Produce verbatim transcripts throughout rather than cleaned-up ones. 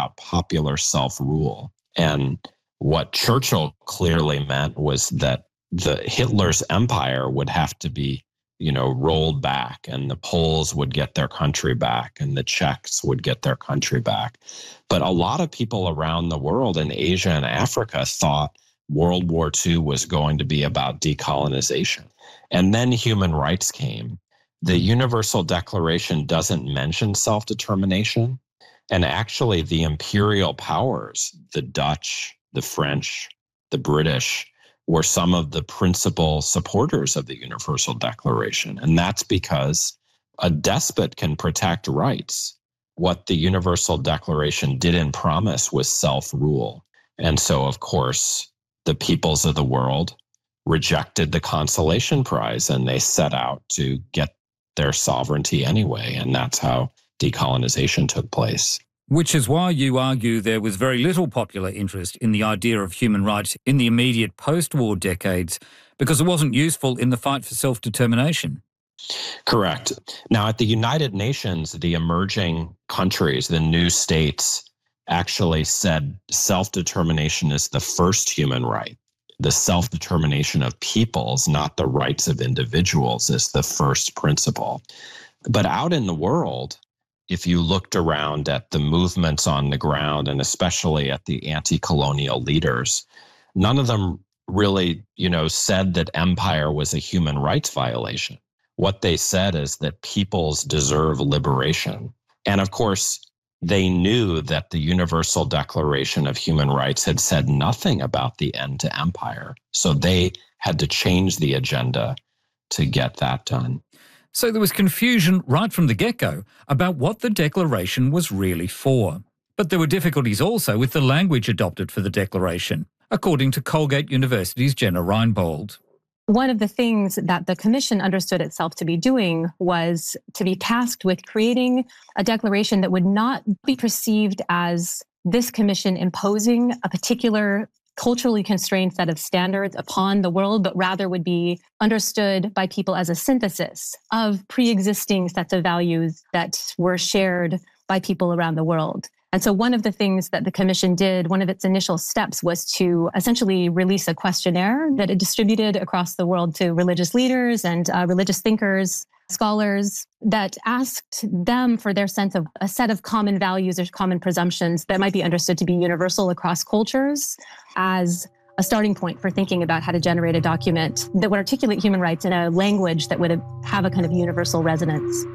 about popular self-rule. And what Churchill clearly meant was that the Hitler's empire would have to be, you know, rolled back, and the Poles would get their country back, and the Czechs would get their country back. But a lot of people around the world in Asia and Africa thought World War Two was going to be about decolonization. And then human rights came. The Universal Declaration doesn't mention self-determination. And actually, the imperial powers, the Dutch, the French, the British, were some of the principal supporters of the Universal Declaration. And that's because a despot can protect rights. What the Universal Declaration didn't promise was self-rule. And so, of course, the peoples of the world rejected the consolation prize, and they set out to get their sovereignty anyway. And that's how decolonization took place. Which is why you argue there was very little popular interest in the idea of human rights in the immediate post-war decades, because it wasn't useful in the fight for self-determination. Correct. Now, at the United Nations, the emerging countries, the new states, actually said self-determination is the first human right. The self-determination of peoples, not the rights of individuals, is the first principle. But out in the world, if you looked around at the movements on the ground, and especially at the anti-colonial leaders, none of them really, you know, said that empire was a human rights violation. What they said is that peoples deserve liberation. And of course, they knew that the Universal Declaration of Human Rights had said nothing about the end to empire. So they had to change the agenda to get that done. So there was confusion right from the get-go about what the Declaration was really for. But there were difficulties also with the language adopted for the Declaration, according to Colgate University's Jenna Reinbold. One of the things that the Commission understood itself to be doing was to be tasked with creating a declaration that would not be perceived as this Commission imposing a particular culturally constrained set of standards upon the world, but rather would be understood by people as a synthesis of pre-existing sets of values that were shared by people around the world. And so one of the things that the Commission did, one of its initial steps, was to essentially release a questionnaire that it distributed across the world to religious leaders and uh, religious thinkers, scholars, that asked them for their sense of a set of common values or common presumptions that might be understood to be universal across cultures as a starting point for thinking about how to generate a document that would articulate human rights in a language that would have a kind of universal resonance.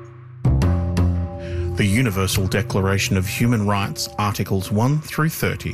The Universal Declaration of Human Rights, Articles one through thirty.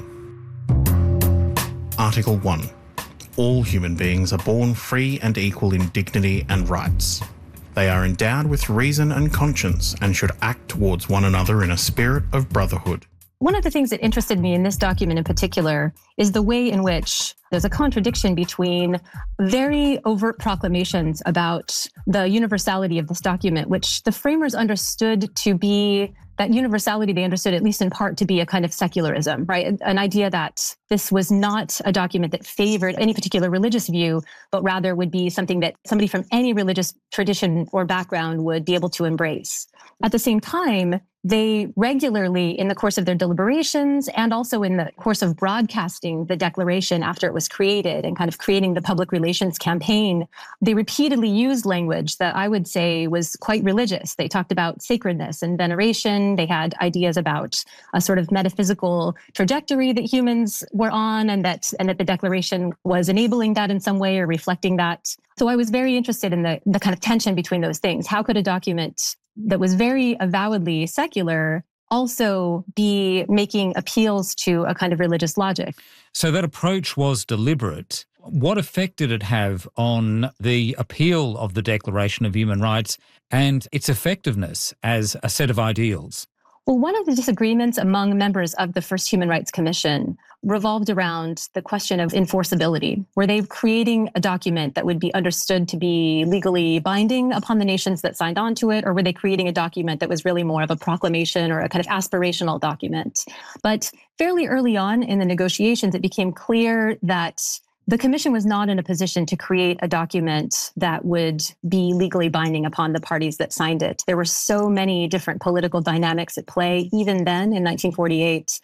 Article one. All human beings are born free and equal in dignity and rights. They are endowed with reason and conscience and should act towards one another in a spirit of brotherhood. One of the things that interested me in this document in particular is the way in which there's a contradiction between very overt proclamations about the universality of this document, which the framers understood to be that universality, they understood at least in part to be a kind of secularism, right? An idea that this was not a document that favored any particular religious view, but rather would be something that somebody from any religious tradition or background would be able to embrace. At the same time, they regularly, in the course of their deliberations and also in the course of broadcasting the declaration after it was created and kind of creating the public relations campaign, they repeatedly used language that I would say was quite religious. They talked about sacredness and veneration. They had ideas about a sort of metaphysical trajectory that humans were on, and that and that the declaration was enabling that in some way or reflecting that. So I was very interested in the, the kind of tension between those things. How could a document that was very avowedly secular also be making appeals to a kind of religious logic? So that approach was deliberate. What effect did it have on the appeal of the Declaration of Human Rights and its effectiveness as a set of ideals? Well, one of the disagreements among members of the first Human Rights Commission revolved around the question of enforceability. Were they creating a document that would be understood to be legally binding upon the nations that signed on to it, or were they creating a document that was really more of a proclamation or a kind of aspirational document? But fairly early on in the negotiations, it became clear that the Commission was not in a position to create a document that would be legally binding upon the parties that signed it. There were so many different political dynamics at play, even then in nineteen forty-eight,